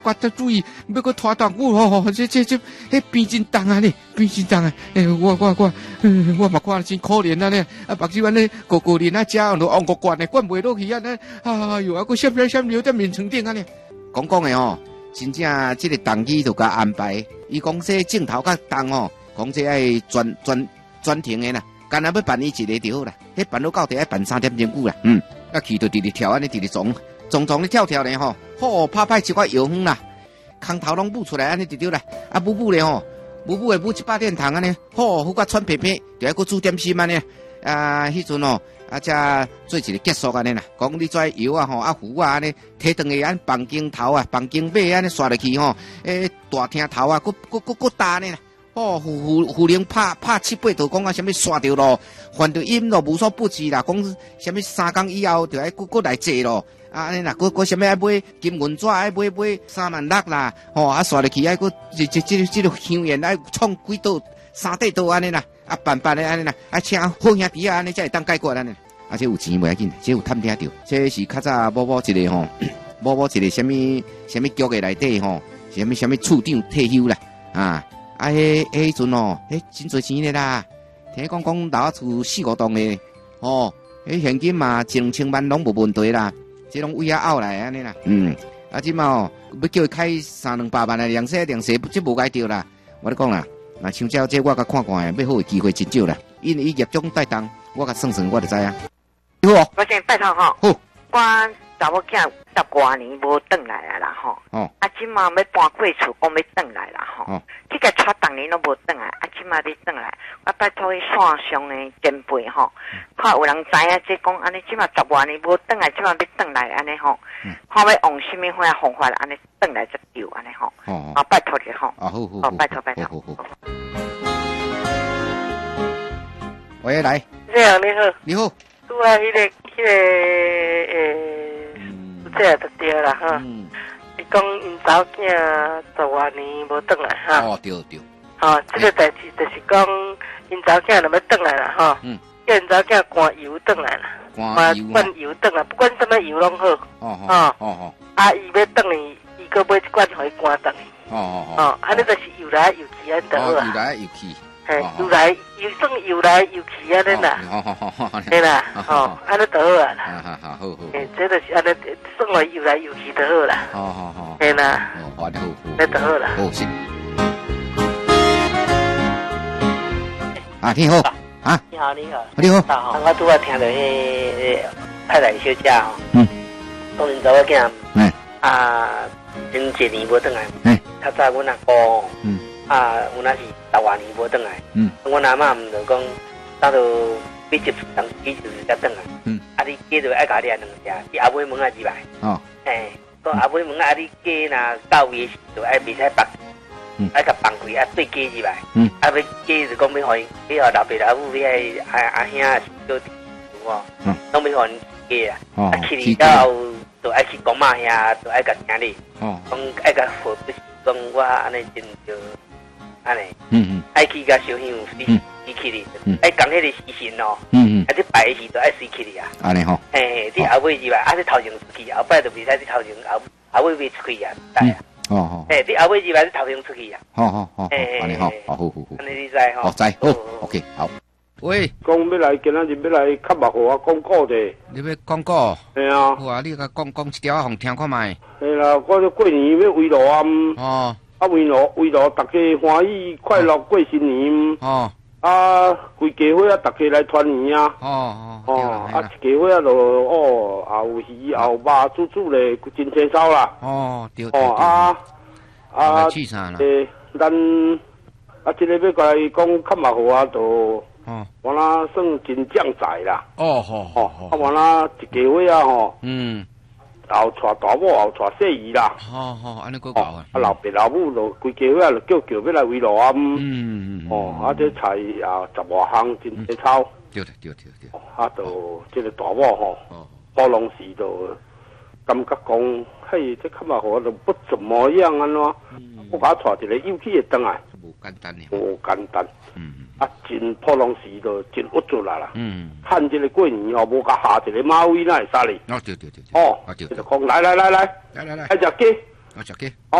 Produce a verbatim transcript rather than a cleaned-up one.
刮得注意，要搁拖大久吼，这这这，迄边真重啊呢，边真重啊！哎，我我我，嗯、我嘛看了真可怜啊呢，啊，目睭安尼高高连啊，遮都往个灌的，灌袂落去啊呢，哎呦，啊，搁闪闪闪流在面床顶啊呢。讲讲的吼，真正这个动机就甲安排，伊讲说镜头甲重吼，讲这爱专专专停的啦，干那要办伊一个就好啦，迄办到到底爱办三点钟久啦，嗯，啊，去就直直跳安尼直直撞。撞撞咧跳跳咧吼，好拍拍一寡药方啦，空头拢舞出来安尼就对啦。啊，舞舞咧吼，舞舞诶舞一百点糖安尼，好好甲喘片片，就爱搁煮点心安尼。啊，迄阵哦，啊，才做一个结束安尼啦。讲你遮药啊吼，啊糊啊安尼，摕转去安放镜头啊，放镜尾安尼刷落去吼，诶，大厅头啊，搁搁搁搁打呢啦。哦，胡胡胡灵拍拍七八道，讲啊，什么刷掉咯，犯着音咯，无所不至啦。讲什么三工以后就爱搁搁来坐咯。啊，安尼啦，搁搁什么爱买金银纸，爱买买三万六啦，吼、哦，啊刷入去爱搁这这这这个香烟爱创几道三块道安尼啦，啊办办的安尼啦，啊请好兄弟啊安尼才会当解决安尼。啊，这有钱袂要紧，这有探听着，这是较早某某一个吼，某某一个什么什么局的内底吼，什么什么处长退休啦，啊啊迄迄阵哦，迄真侪钱的啦，听讲讲老厝四五栋的，哦，迄现金嘛一两千万拢无问题啦。这拢为遐拗来安尼啦，嗯，啊，即嘛哦，要叫伊开三两百万的粮食粮食，这无该着啦。我咧讲啦，那像这这我甲看看的，要好的机会真少啦。因为伊业种带动，我甲算算我就知啊。好， 我先拜托吼， 好， 我查某囝十外年无转来啊啦吼， 哦， 啊，即嘛要搬过厝，讲要转来啦吼，哦，这个带逐年拢无转来，啊，即嘛要转来，我拜托伊线上的前辈吼，看有人知影即讲安尼，即嘛十外年无转来，即嘛要转来安尼吼，看要用什么款方法安尼转来才对安尼吼，哦，啊，拜托你吼， 啊好好， 好，拜托拜托， 好好好。喂，来， 这样你好， 你好， 拄啊，迄个迄个诶，这样就对啦哈。嗯。你讲因查某囝十外年无转来哈。 哦，对对。 哦，这个代志就是讲因查某囝若要转来啦哈。嗯。叫因查某囝灌油转来啦。 灌油。 灌油转来，不管什么油拢好。 哦哦哦哦。 啊，伊要转去，伊搁买一罐互伊灌转去。 哦哦哦。 哦，安尼就是油来油去安就好啊。 油来油去。 嘿，油来油算油来油去安尼啦。 好好好好。 对啦，哦，安尼就好啊啦。 好好好好。 诶，这就是安尼算为游来游去就好啦。 好好好。 对啦。 哦，好好好。 那就好啦。 好是。啊，你好。啊。 你好，你好。 你好。 我拄啊听到迄太太小姐吼。 嗯。 当年查某囝。 嗯。 啊，真一年无转来。 嗯。 较早阮阿姑。 嗯。 啊，有那是十外年无转来。 嗯。 阮阿嬷毋就讲，那就比接当几就是才转来。 嗯。 啊，你鸡就爱家己两只，伫阿尾门啊入来。 哦。 诶，讲阿尾门啊，你鸡若到位时就爱袂使放，嗯，爱甲放开啊，对鸡入来。嗯。啊，要鸡就讲要互因，要互老爸老母，要阿阿兄啊，小弟有嗯。拢要互因鸡啊。哦。啊，去哩到后就愛去公媽遐，就愛甲聽你。哦。講愛甲付，就是講我安尼真就安尼。嗯嗯。愛去甲小兄死死去哩。嗯。愛講迄個時辰咯。嗯嗯。啊，你擺時就愛死去哩啊。安尼吼。誒，你後尾入來，啊，你頭前出去，後擺就袂使你頭前後後尾袂出去啊，知啊。哦哦。誒，你後尾入來，你頭前出去啊。好好好。誒。安尼吼，好好好好。安尼你知吼。哦，知好。OK，好。喂， 讲要来，今仔日要来较目，互我讲古者。 你要讲古？ 系啊。 好啊，你甲讲讲一条，互听看卖。 系啦，我过年要围炉啊。 哦。 啊，围炉围炉，大家欢喜快乐过新年。哦。啊，规家伙啊，大家来团圆啊。哦哦。哦，啊，一家伙啊，就哦，也有鱼，也有肉，煮煮咧，真清爽啦。哦，对对。哦啊啊。去啥啦？诶，咱啊，这个要过来讲较目，互我就。哦，我那算真将才啦。哦，好，好，好。啊，我那一家伙啊，吼。嗯。后带大某，后带小姨啦。好好，安尼够搞啊。啊，老爸老母就规家伙啊，就叫叫要来围炉啊。嗯嗯嗯。哦，啊，这菜啊，十外项真清炒。对对对对对。啊，就这个大某吼，可能是就感觉讲，嘿，这看嘛，我都不怎么样安怎？我把他带一个有气的灯来。无简单的。无简单。嗯。啊，真破浪时就真郁住啦啦。嗯。趁这个过年哦，无甲下一个马尾那会使哩。哦，对对对。哦，啊对。就讲来来来来，来来来，来只鸡， 好，食鸡。